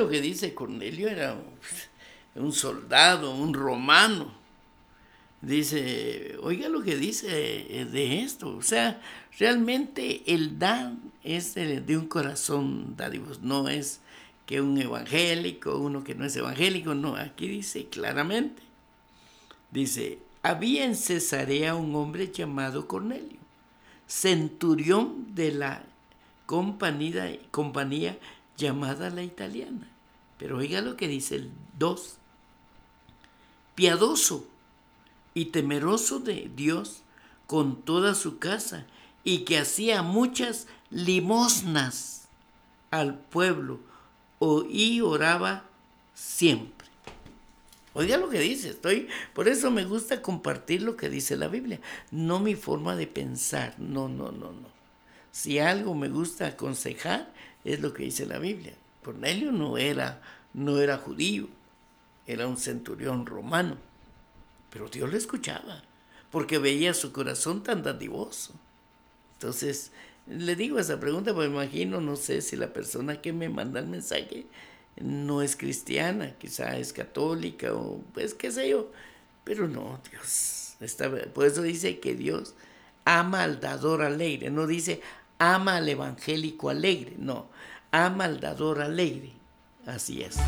lo que dice Cornelio, era un soldado, un romano. Dice, oiga lo que dice de esto. O sea, realmente el dar es de un corazón dádivos, no es que un evangélico, uno que no es evangélico, no, aquí dice claramente. Dice, había en Cesarea un hombre llamado Cornelio, centurión de la compañía llamada la italiana. Pero oiga lo que dice el 2. Piadoso y temeroso de Dios con toda su casa, y que hacía muchas limosnas al pueblo y oraba siempre. Oiga lo que dice, por eso me gusta compartir lo que dice la Biblia, no mi forma de pensar, no. Si algo me gusta aconsejar, es lo que dice la Biblia. Cornelio no era judío, era un centurión romano, pero Dios lo escuchaba, porque veía su corazón tan dadivoso. Entonces, le digo esa pregunta, porque me imagino, no sé si la persona que me manda el mensaje no es cristiana, quizá es católica o pues qué sé yo, pero no, Dios, por eso dice que Dios ama al dador alegre, no dice ama al evangélico alegre, no, ama al dador alegre, así es.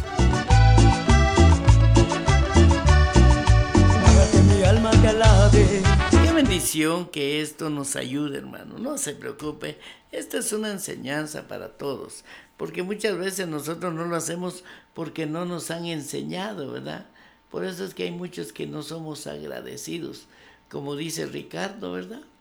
Mi alma te alabe. Qué bendición que esto nos ayude, hermano. No se preocupe. Esta es una enseñanza para todos. Porque muchas veces nosotros no lo hacemos porque no nos han enseñado, ¿verdad? Por eso es que hay muchos que no somos agradecidos. Como dice Ricardo, ¿verdad?